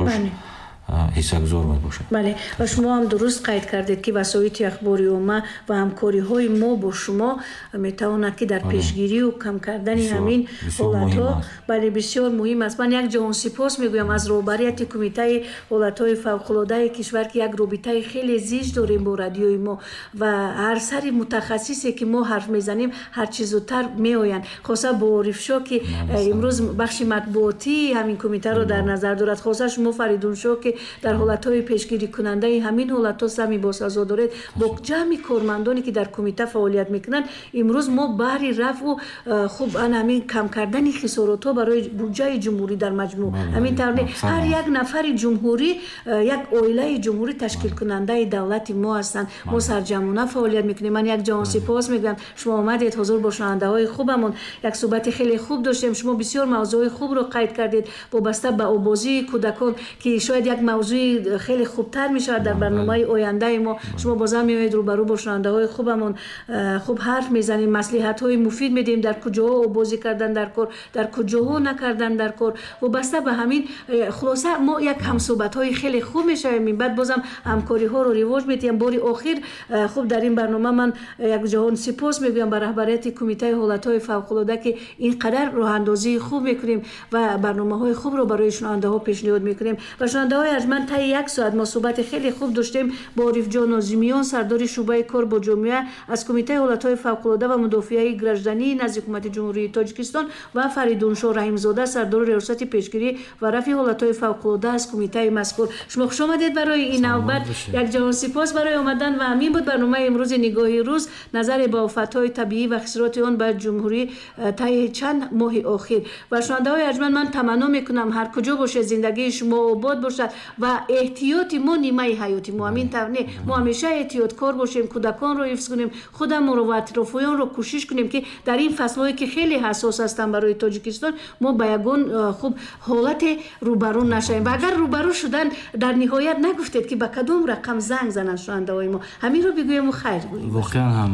барош ҳиссагузор мебошад. бале ва шумо ҳам дуруст қайд кардед ки васоити ахбори умма ва ҳамкориҳои мо бо шумо метавонад ки дар пешгирию кам кардани ҳамин ҳолатҳо бале бисёр муҳим аст. ман як ҷаҳон сипос мегӯям аз роҳбарияти кумитаи ҳолатҳои фавқулодаи кишвар ки як робитаи хеле зич дорем бо радиои мо ва ҳар сари мутахассисе ки мо ҳарф мезанем ҳарчи зудтар меоянд, хоса бо рифшо ки имрӯз бахши матбуотии ҳамин кумитаро дар назар дорад, хоса шумо Фаридуншо ки дар ҳолатҳои пешгирикунандаи ҳамин ҳолатҳо сами босазо доред бо ҷамъи кормандоне ки дар кумита фаъолият мекунанд, имрӯз мо баҳри рафъу хуб ҳамин кам кардани хисоротҳо барои буҷаи ҷумҳурӣ дар маҷмӯъ ҳамин тавр ҳар як нафари ҷумҳурӣ як оилаи ҷумҳурӣ ташкилкунандаи давлати мо ҳастанд. мо сарҷамона фаъолият мекунем. ман як ҷаҳон сипос мегӯям, шумо омадед ҳозир бо шунавандаҳои хубамон як суҳбати хеле хуб доштем. шумо бисёр мавзӯи хубро қайд кардед вобаста ба обозии кӯдакон ки шояд як мавзӯи хеле хубтар мешавад дар барномаи ояндаи мо. шумо бозам меоед рӯбарӯ бо шунавандаҳои хубамон хуб ҳарф мезанем, маслиҳатҳои муфид медиҳем дар куҷоҳо обозӣ кардан дар кор, дар куҷоҳо накардан дар кор. вобаста ба ҳамин хулоса мо як ҳамсӯҳбатҳои хеле хуб мешавем. ин баъд бозам ҳамкориҳоро ривоҷ медиҳем. бори охир хуб дар ин барнома ман як ҷаҳон сипос мегӯям ба раҳбарияти кумитаи ҳолатҳои фавқулода ки ин қадар роҳандозии хуб мекунем ва барномаҳои хубро барои шунавандаҳо пешниҳод мекунем. ва шунавандаҳои арҷманд таи як соат мо суҳбати хеле хуб доштем бо Орифҷон Нозимиён, сардори шуъбаи кор бо ҷомеа аз кумитаи ҳолатҳои фавқулода ва мудофиаи граждании назди ҳукумати ҷумҳурии Тоҷикистон ва Фаридуншо Раҳимзода, сардори риёсати пешгирӣ ва рафъи ҳолатҳои фавқулода аз кумитаи мазкур. шумо хушомадед барои ин навбат. як ҷаҳон сипос барои омадан ва ҳамин буд барномаи имрӯзи нигоҳи рӯз, назаре ба офатҳои табиӣ ва хисороти он ба ҷумҳурӣ таи чанд моҳи охир. ва шунавандаҳои арҷманд ман таманно мекунам ҳар куҷо бошед зиндагии шумо обод бошад ва эҳтиёти мо нимаи ҳаёти мо. ҳамин тавр не мо ҳамеша эҳтиёткор бошем, кӯдаконро ҳифз кунем, худамонро ва атрофиёнро кӯшиш кунем ки дар ин фаслҳое ки хеле ҳассос ҳастанд барои Тоҷикистон мо ба ягон хуб ҳолате рӯбарӯ нашавем. ва агар рӯбарӯ шудан дар ниҳоят нагуфтед ки ба кадом рақам занг зананд шунавандаҳои мо, ҳаминро бигӯему хайр гӯем. воқеан ҳам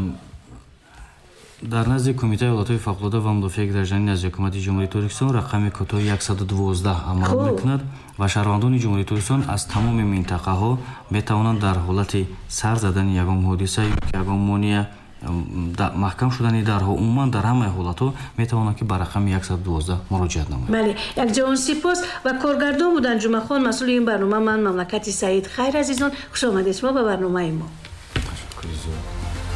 дар назди кумитаи ҳолатҳои фавқулода ва мудофиаи гражданӣ назди ҳукумати ҷумҳурии Тоҷикистон рақами кӯтоҳи 112 амал мекунад ва шаҳрвандони ҷумҳурии Тоҷикистон аз тамоми минтақаҳо метавонанд дар ҳолати сар задани ягон ҳодиса ё ягон монеа маҳкам шудани дарҳо умуман дар ҳамаи ҳолатҳо метавонанд ки ба рақами 112 муроҷиат намоянд. бале як ҷаҳон сипос ва коргардон буданд ҷумъахон масъули ин барнома. ман мамлакати Саид. хайр азизон, хушомадед шумо ба барномаи мо. Ташаккури зиёд.